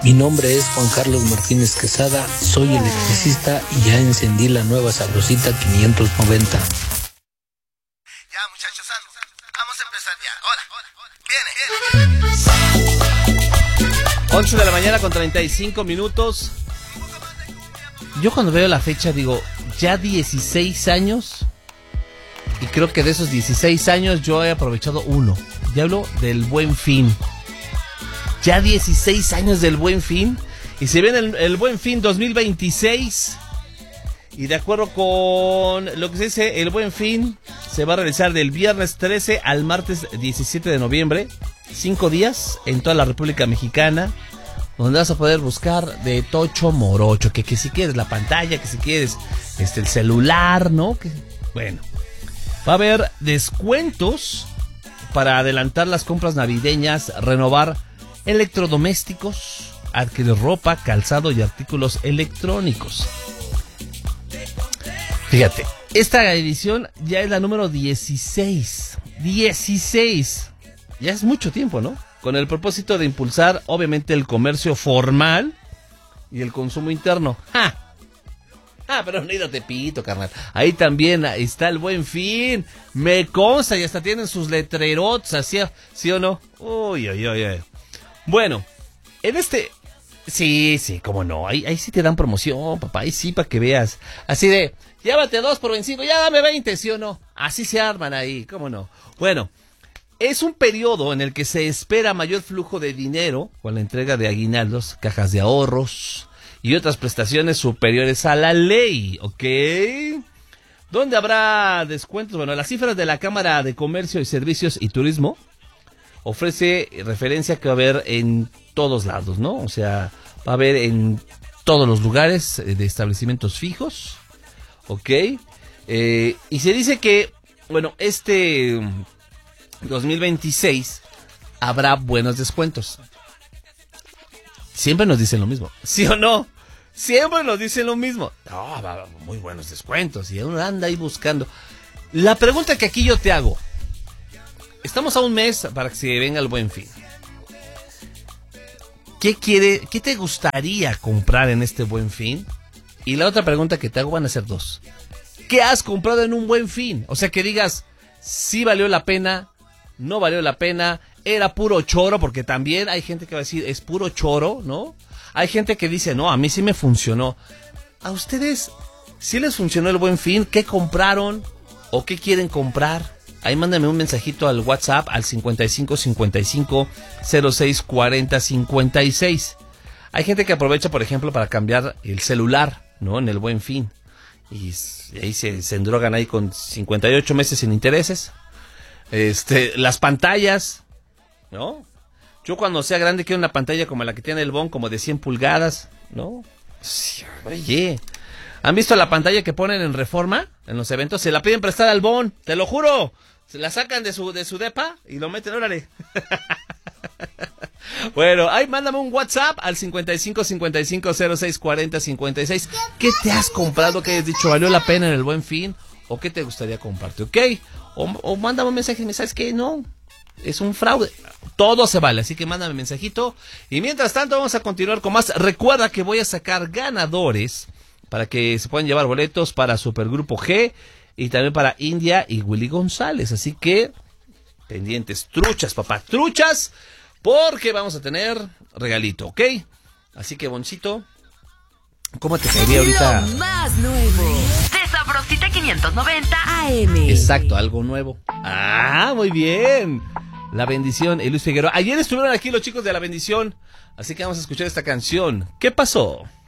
Mi nombre es Juan Carlos Martínez Quesada, soy electricista y ya encendí la nueva sabrosita 590. Ya, muchachos, vamos a empezar ya. Viene. 11 de la mañana con 35 minutos. Yo cuando veo la fecha digo, ya 16 años. Y creo que de esos 16 años yo he aprovechado uno. Ya hablo del Buen Fin. Ya 16 años del Buen Fin. Y se viene el Buen Fin 2026. Y de acuerdo con lo que se dice, el Buen Fin se va a realizar del viernes 13 al martes 17 de noviembre. 5 días en toda la República Mexicana, donde vas a poder buscar de tocho morocho. Que si quieres la pantalla, que si quieres el celular, ¿no? Bueno, va a haber descuentos para adelantar las compras navideñas, renovar electrodomésticos, adquirir ropa, calzado y artículos electrónicos. Fíjate, esta edición ya es la número 16. 16. Ya es mucho tiempo, ¿no? Con el propósito de impulsar, obviamente, el comercio formal y el consumo interno. ¡Ja! Pero no he ido a Tepito, carnal. Ahí también está el Buen Fin. Me consta y hasta tienen sus letrerots, así, ¿sí o no? Uy. Bueno, en sí, cómo no, ahí sí te dan promoción, papá, ahí sí para que veas. Así de, llévate 2 por 25, ya dame 20, ¿sí o no? Así se arman ahí, cómo no. Bueno, es un periodo en el que se espera mayor flujo de dinero con la entrega de aguinaldos, cajas de ahorros y otras prestaciones superiores a la ley, ¿ok? ¿Dónde habrá descuentos? Bueno, las cifras de la Cámara de Comercio y Servicios y Turismo ofrece referencia que va a haber en todos lados, ¿no? O sea, va a haber en todos los lugares de establecimientos fijos, ¿ok? Y se dice que, bueno, 2026 habrá buenos descuentos. Siempre nos dicen lo mismo, ¿sí o no? Siempre nos dicen lo mismo. No, muy buenos descuentos y uno anda ahí buscando. La pregunta que aquí yo te hago. Estamos a un mes para que se venga el Buen Fin. ¿Qué te gustaría comprar en este Buen Fin? Y la otra pregunta que te hago van a ser 2. ¿Qué has comprado en un Buen Fin? O sea, que digas, sí valió la pena, no valió la pena, era puro choro, porque también hay gente que va a decir, es puro choro, ¿no? Hay gente que dice, no, a mí sí me funcionó. ¿A ustedes sí les funcionó el Buen Fin? ¿Qué compraron o qué quieren comprar? Ahí mándame un mensajito al WhatsApp al 5555-0640-56. Hay gente que aprovecha, por ejemplo, para cambiar el celular, ¿no? En el Buen Fin. Y ahí se endrogan ahí con 58 meses sin intereses. Las pantallas, ¿no? Yo cuando sea grande quiero una pantalla como la que tiene el Bon, como de 100 pulgadas, ¿no? Sí, oye, ¿han visto la pantalla que ponen en Reforma? En los eventos, se la piden prestada al Bon, te lo juro. Se la sacan de su depa y lo meten, órale. Bueno, ahí mándame un WhatsApp al 5555064056. ¿Qué te has comprado que hayas dicho valió la pena en el Buen Fin? ¿O qué te gustaría comprarte? ¿Ok? O mándame un mensaje y me sabes que no, es un fraude. Todo se vale, así que mándame un mensajito. Y mientras tanto vamos a continuar con más. Recuerda que voy a sacar ganadores para que se puedan llevar boletos para Supergrupo G y también para India y Willy González. Así que pendientes, truchas, papá, truchas, porque vamos a tener regalito, ¿ok? Así que, Boncito, ¿cómo te caería ahorita? Lo más nuevo de Sabrosita 590 AM. Exacto, algo nuevo. Ah, muy bien. La Bendición y Luis Figueroa. Ayer estuvieron aquí los chicos de La Bendición, así que vamos a escuchar esta canción. ¿Qué pasó?